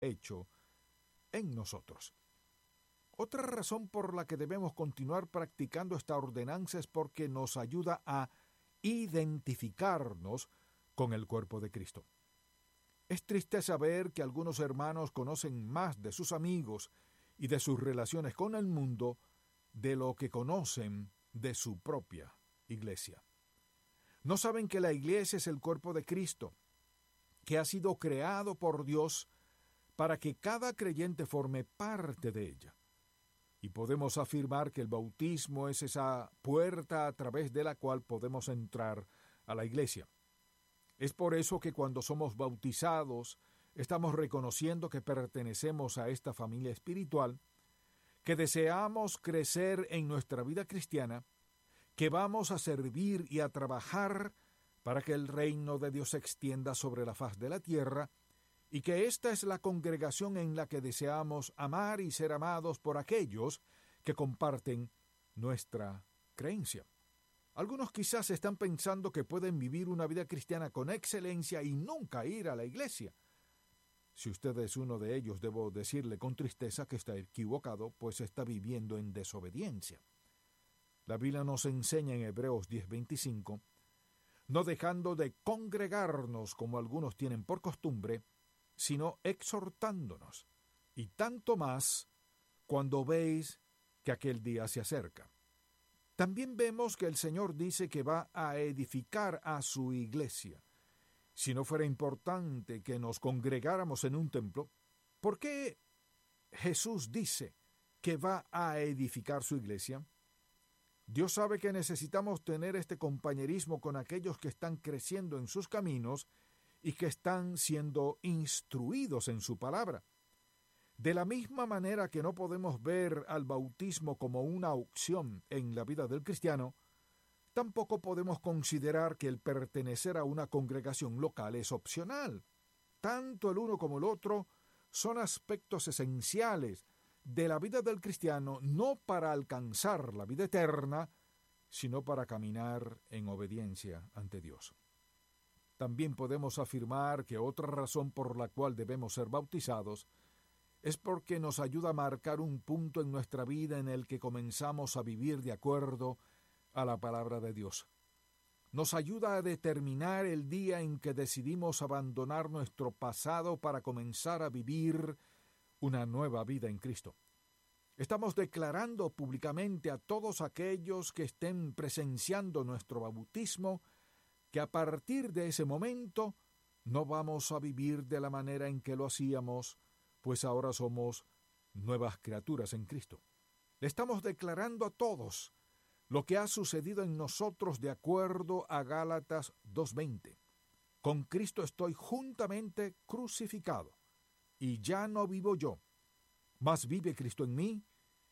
hecho en nosotros. Otra razón por la que debemos continuar practicando esta ordenanza es porque nos ayuda a identificarnos con el cuerpo de Cristo. Es triste saber que algunos hermanos conocen más de sus amigos y de sus relaciones con el mundo de lo que conocen de su propia iglesia. No saben que la iglesia es el cuerpo de Cristo, que ha sido creado por Dios para que cada creyente forme parte de ella. Y podemos afirmar que el bautismo es esa puerta a través de la cual podemos entrar a la iglesia. Es por eso que cuando somos bautizados, estamos reconociendo que pertenecemos a esta familia espiritual, que deseamos crecer en nuestra vida cristiana, que vamos a servir y a trabajar para que el reino de Dios se extienda sobre la faz de la tierra, y que esta es la congregación en la que deseamos amar y ser amados por aquellos que comparten nuestra creencia. Algunos quizás están pensando que pueden vivir una vida cristiana con excelencia y nunca ir a la iglesia. Si usted es uno de ellos, debo decirle con tristeza que está equivocado, pues está viviendo en desobediencia. La Biblia nos enseña en Hebreos 10:25, no dejando de congregarnos como algunos tienen por costumbre, sino exhortándonos, y tanto más cuando veis que aquel día se acerca. También vemos que el Señor dice que va a edificar a su iglesia. Si no fuera importante que nos congregáramos en un templo, ¿por qué Jesús dice que va a edificar su iglesia? Dios sabe que necesitamos tener este compañerismo con aquellos que están creciendo en sus caminos y que están siendo instruidos en su palabra. De la misma manera que no podemos ver al bautismo como una opción en la vida del cristiano, tampoco podemos considerar que el pertenecer a una congregación local es opcional. Tanto el uno como el otro son aspectos esenciales de la vida del cristiano, no para alcanzar la vida eterna, sino para caminar en obediencia ante Dios. También podemos afirmar que otra razón por la cual debemos ser bautizados es porque nos ayuda a marcar un punto en nuestra vida en el que comenzamos a vivir de acuerdo a la palabra de Dios. Nos ayuda a determinar el día en que decidimos abandonar nuestro pasado para comenzar a vivir una nueva vida en Cristo. Estamos declarando públicamente a todos aquellos que estén presenciando nuestro bautismo que a partir de ese momento no vamos a vivir de la manera en que lo hacíamos, pues ahora somos nuevas criaturas en Cristo. Le estamos declarando a todos lo que ha sucedido en nosotros de acuerdo a Gálatas 2:20. Con Cristo estoy juntamente crucificado, y ya no vivo yo, mas vive Cristo en mí,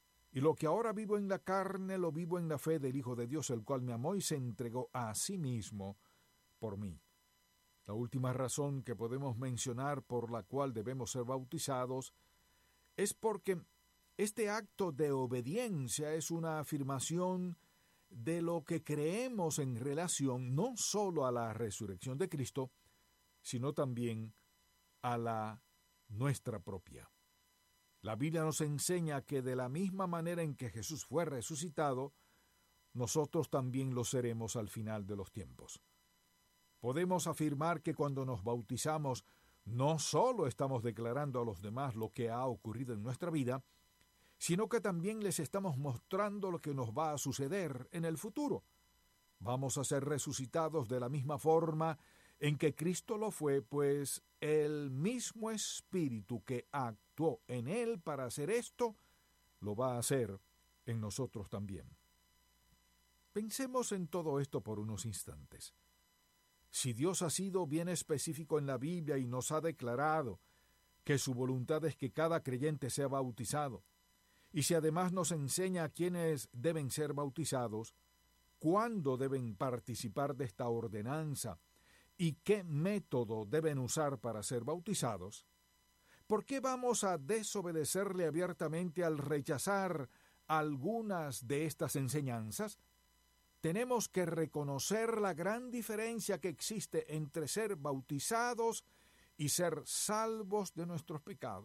y lo que ahora vivo en la carne lo vivo en la fe del Hijo de Dios, el cual me amó y se entregó a sí mismo por mí. La última razón que podemos mencionar por la cual debemos ser bautizados es porque este acto de obediencia es una afirmación de lo que creemos en relación no solo a la resurrección de Cristo, sino también a la nuestra propia. La Biblia nos enseña que de la misma manera en que Jesús fue resucitado, nosotros también lo seremos al final de los tiempos. Podemos afirmar que cuando nos bautizamos, no solo estamos declarando a los demás lo que ha ocurrido en nuestra vida, sino que también les estamos mostrando lo que nos va a suceder en el futuro. Vamos a ser resucitados de la misma forma en que Cristo lo fue, pues el mismo Espíritu que actuó en Él para hacer esto, lo va a hacer en nosotros también. Pensemos en todo esto por unos instantes. Si Dios ha sido bien específico en la Biblia y nos ha declarado que su voluntad es que cada creyente sea bautizado, y si además nos enseña a quiénes deben ser bautizados, cuándo deben participar de esta ordenanza y qué método deben usar para ser bautizados, ¿por qué vamos a desobedecerle abiertamente al rechazar algunas de estas enseñanzas? Tenemos que reconocer la gran diferencia que existe entre ser bautizados y ser salvos de nuestros pecados.